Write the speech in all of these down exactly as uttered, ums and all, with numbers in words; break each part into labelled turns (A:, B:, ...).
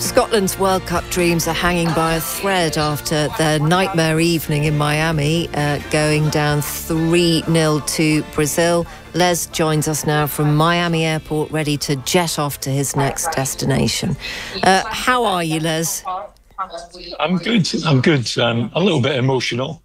A: Scotland's World Cup dreams are hanging by a thread after their nightmare evening in Miami, uh, going down three nil to Brazil. Les joins us now from Miami Airport, ready to jet off to his next destination. Uh, how are you, Les?
B: I'm good. I'm good. Um, a little bit emotional.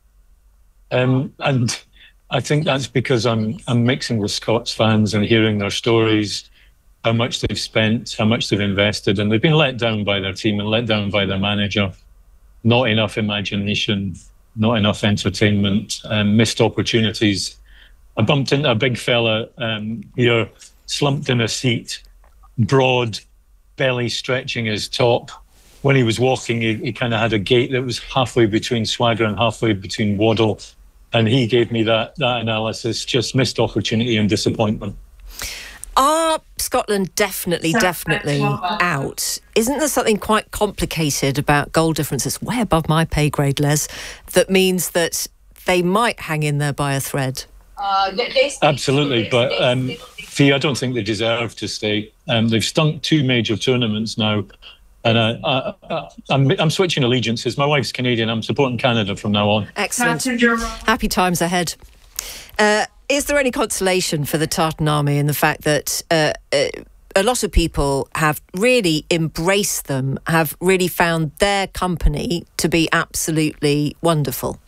B: Um, and I think that's because I'm I'm mixing with Scots fans and hearing their stories, how much they've spent, how much they've invested, and they've been let down by their team and let down by their manager. Not enough imagination, not enough entertainment, um, missed opportunities. I bumped into a big fella um, here, slumped in a seat, broad, belly stretching his top. When he was walking, he, he kind of had a gait that was halfway between swagger and halfway between waddle. And he gave me that, that analysis, just missed opportunity and disappointment.
A: Are Scotland definitely, definitely out? Isn't there something quite complicated about goal differences, way above my pay grade, Les, that means that they might hang in there by a thread?
B: Uh, Absolutely, but um, Fee, I don't think they deserve to stay. Um, they've stunk two major tournaments now, and uh, I, I, I'm, I'm switching allegiances. My wife's Canadian. I'm supporting Canada from now on.
A: Excellent. Happy times ahead. Uh, is there any consolation for the Tartan Army in the fact that uh, uh, a lot of people have really embraced them, have really found their company to be absolutely wonderful?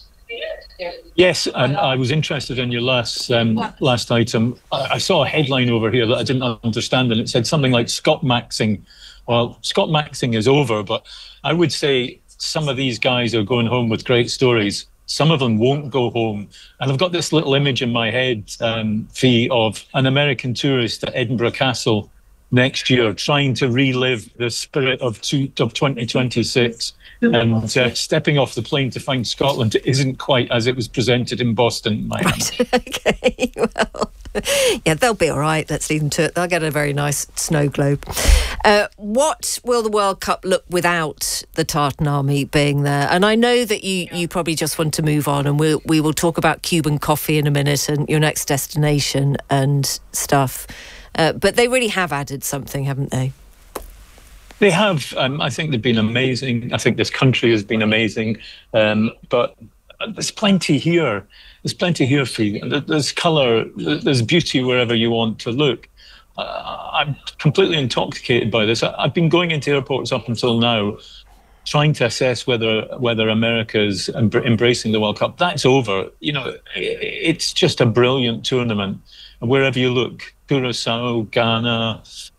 B: Yes, and I was interested in your last um, last item. I, I saw a headline over here that I didn't understand, and it said something like Scott Maxing. Well, Scott Maxing is over, but I would say some of these guys are going home with great stories. Some of them won't go home. And I've got this little image in my head, um, Fee, of an American tourist at Edinburgh Castle next year trying to relive the spirit of, two, of twenty twenty-six. And uh, stepping off the plane to find Scotland isn't quite as it was presented in Boston.
A: Right, OK, well, yeah, they'll be all right. Let's leave them to it. They'll get a very nice snow globe. Uh, what will the World Cup look without the Tartan Army being there? And I know that you, you probably just want to move on, and we'll, we will talk about Cuban coffee in a minute and your next destination and stuff. Uh, but they really have added something, haven't they?
B: They have. Um, I think they've been amazing. I think this country has been amazing. Um, but there's plenty here. There's plenty here for you. There's colour. There's beauty wherever you want to look. Uh, I'm completely intoxicated by this. I, I've been going into airports up until now, trying to assess whether whether America's em- embracing the World Cup. That's over. You know, it's just a brilliant tournament. And wherever you look, Curacao, Ghana,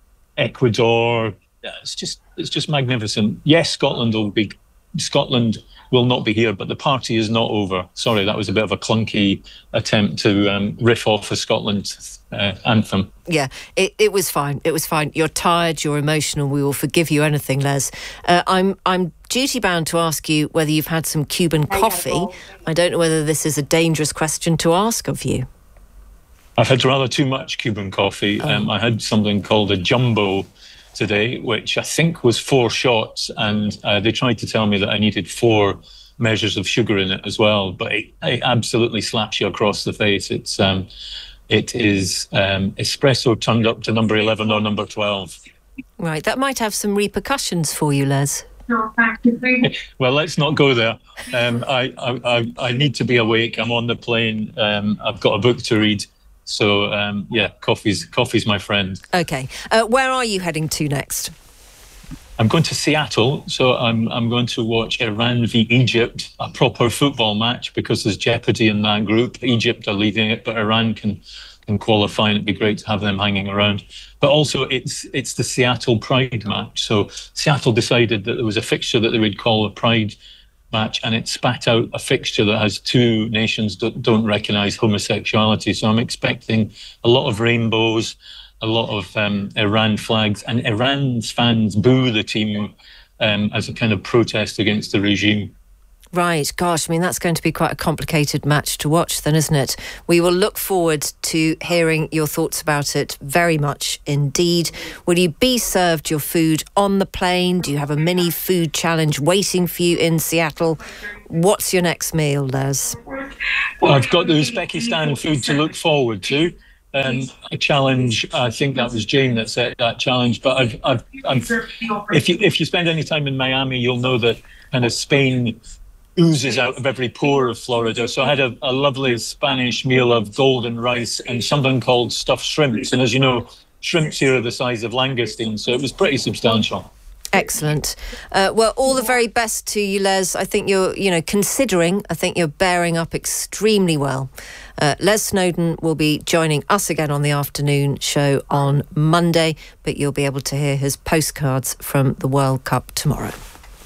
B: Ecuador. Yeah, it's just it's just magnificent. Yes, Scotland will be Scotland will not be here, but the party is not over. Sorry, that was a bit of a clunky attempt to um, riff off a Scotland uh, anthem.
A: Yeah, it, it was fine. It was fine. You're tired. You're emotional. We will forgive you anything, Les. Uh, I'm I'm duty bound to ask you whether you've had some Cuban coffee. I don't know whether this is a dangerous question to ask of you.
B: I've had rather too much Cuban coffee. Oh. Um, I had something called a jumbo today, which I think was four shots, and uh, they tried to tell me that I needed four measures of sugar in it as well, but it, it absolutely slaps you across the face. It's um, it is um, espresso turned up to number eleven or number twelve.
A: Right, that might have some repercussions for you, Les.
B: Well, let's not go there. Um, I, I, I, I need to be awake. I'm on the plane. Um, I've got a book to read. So, um, yeah, coffee's coffee's my friend.
A: OK. Uh, where are you heading to next?
B: I'm going to Seattle. So I'm I'm going to watch Iran v Egypt, a proper football match, because there's jeopardy in that group. Egypt are leading it, but Iran can can qualify, and it'd be great to have them hanging around. But also, it's it's the Seattle Pride match. So Seattle decided that there was a fixture that they would call a Pride match, and it spat out a fixture that has two nations that don't recognise homosexuality. So I'm expecting a lot of rainbows, a lot of um, Iran flags, and Iran's fans boo the team um, as a kind of protest against the regime.
A: Right, gosh, I mean, that's going to be quite a complicated match to watch then, isn't it? We will look forward to hearing your thoughts about it very much indeed. Will you be served your food on the plane? Do you have a mini food challenge waiting for you in Seattle? What's your next meal, Les?
B: Well, I've got the Uzbekistan food to look forward to. um, a challenge. I think that was Jane that set that challenge. But I've, I've, I've, if you if you spend any time in Miami, you'll know that kind of Spain oozes out of every pore of Florida. So I had a, a lovely Spanish meal of golden rice and something called stuffed shrimps. And as you know, shrimps here are the size of langoustines, so it was pretty substantial.
A: Excellent. Uh, well, all the very best to you, Les. I think you're, you know, considering, I think you're bearing up extremely well. Uh, Les Snowdon will be joining us again on the afternoon show on Monday, but you'll be able to hear his postcards from the World Cup tomorrow.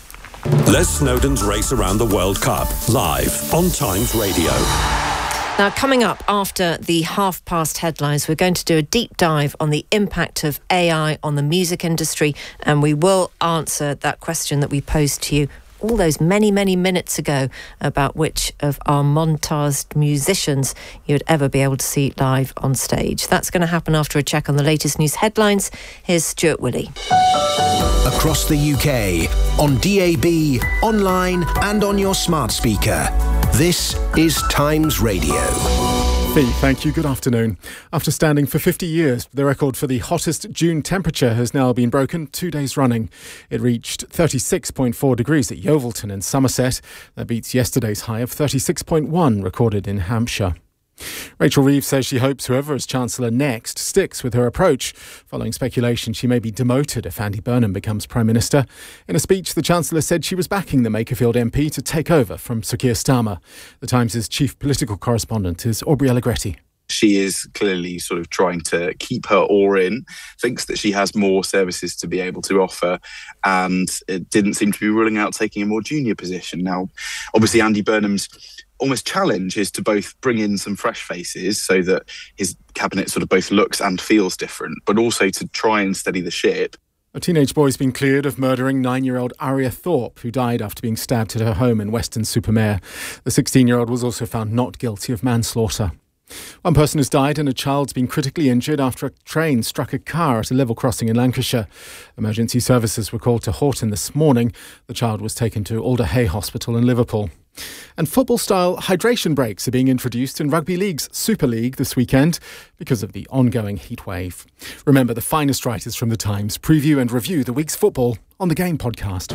C: Les Snowdon's Race Around the World Cup, live on Times Radio.
A: Now, coming up after the half-past headlines, we're going to do a deep dive on the impact of A I on the music industry, and we will answer that question that we posed to you all those many, many minutes ago about which of our montaged musicians you'd ever be able to see live on stage. That's going to happen after a check on the latest news headlines. Here's Stuart Willey.
D: Across the U K, on D A B, online and on your smart speaker. This is Times Radio.
E: Thank you. Good afternoon. After standing for fifty years, the record for the hottest June temperature has now been broken two days running. It reached thirty-six point four degrees at Yeovilton in Somerset. That beats yesterday's high of thirty-six point one recorded in Hampshire. Rachel Reeves says she hopes whoever is Chancellor next sticks with her approach, following speculation she may be demoted if Andy Burnham becomes Prime Minister. In a speech, the Chancellor said she was backing the Makerfield M P to take over from Sir Keir Starmer. The Times' chief political correspondent is Aubrey Allegretti.
F: She is clearly sort of trying to keep her oar in, thinks that she has more services to be able to offer, and it didn't seem to be ruling out taking a more junior position. Now, obviously, Andy Burnham's almost challenge is to both bring in some fresh faces so that his cabinet sort of both looks and feels different, but also to try and steady the ship.
E: A teenage boy has been cleared of murdering nine-year-old Aria Thorpe, who died after being stabbed at her home in Weston-super-Mare. The sixteen-year-old was also found not guilty of manslaughter. One person has died and a child's been critically injured after a train struck a car at a level crossing in Lancashire. Emergency services were called to Horton this morning. The child was taken to Alder Hey Hospital in Liverpool. And football-style hydration breaks are being introduced in Rugby League's Super League this weekend because of the ongoing heatwave. Remember, the finest writers from The Times preview and review the week's football on the Game podcast.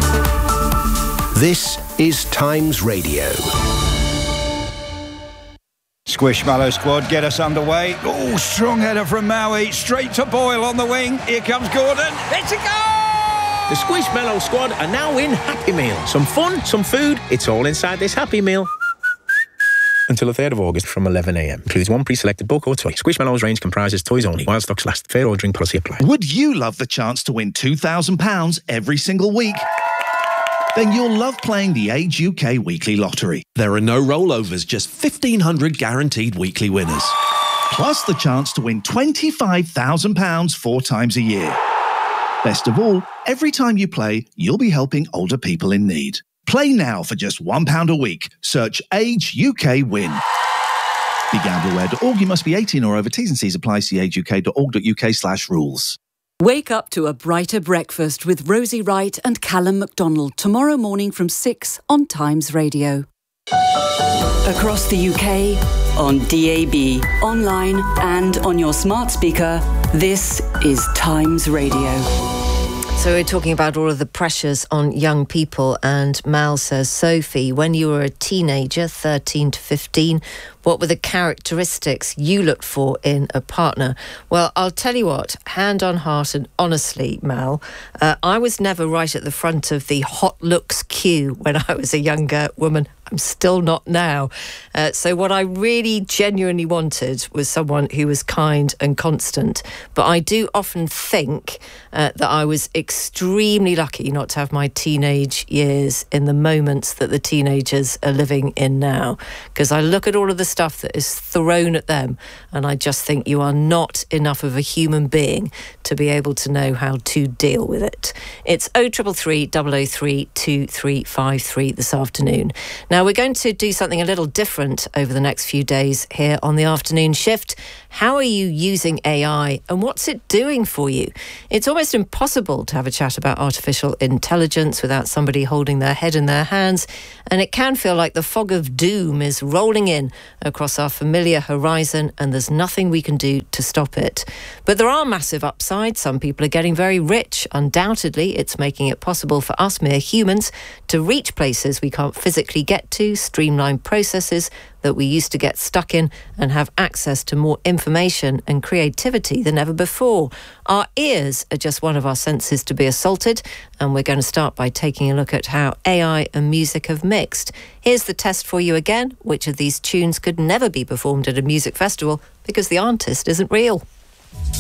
D: This is Times Radio.
G: Squishmallow squad get us underway. Oh, strong header from Maui. Straight to Boyle on the wing. Here comes Gordon. It's a goal!
H: The Squishmallow squad are now in Happy Meal. Some fun, some food. It's all inside this Happy Meal. Until the third of August from eleven a m. Includes one pre-selected book or toy. Squishmallow's range comprises toys only. While stocks last. Fair ordering policy applied.
I: Would you love the chance to win two thousand pounds every single week? Then you'll love playing the Age U K Weekly Lottery. There are no rollovers, just fifteen hundred guaranteed weekly winners. Plus the chance to win twenty-five thousand pounds four times a year. Best of all, every time you play, you'll be helping older people in need. Play now for just one pound a week. Search Age U K Win. Be gamble aware dot org. You must be eighteen or over. T's and C's apply. See age u k dot org dot u k slash rules.
J: Wake up to a brighter breakfast with Rosie Wright and Callum MacDonald tomorrow morning from six on Times Radio. Across the U K, on D A B, online and on your smart speaker, this is Times Radio.
A: So we're talking about all of the pressures on young people, and Mal says, Sophie, when you were a teenager, thirteen to fifteen, what were the characteristics you looked for in a partner? Well, I'll tell you what, hand on heart and honestly, Mal, uh, I was never right at the front of the hot looks queue when I was a younger woman. I'm still not now. Uh, so what I really genuinely wanted was someone who was kind and constant. But I do often think uh, that I was extremely lucky not to have my teenage years in the moments that the teenagers are living in now. Because I look at all of the stuff that is thrown at them and I just think you are not enough of a human being to be able to know how to deal with it. It's oh three three, double oh three, two three five three this afternoon. Now, we're going to do something a little different over the next few days here on the afternoon shift. How are you using A I and what's it doing for you? It's almost impossible to have a chat about artificial intelligence without somebody holding their head in their hands, and it can feel like the fog of doom is rolling in across our familiar horizon and there's nothing we can do to stop it. But there are massive upsides. Some people are getting very rich. Undoubtedly, it's making it possible for us mere humans to reach places we can't physically get to, streamline processes that we used to get stuck in, and have access to more information and creativity than ever before. Our ears are just one of our senses to be assaulted, and we're going to start by taking a look at how A I and music have mixed. Here's the test for you again. Which of these tunes could never be performed at a music festival because the artist isn't real?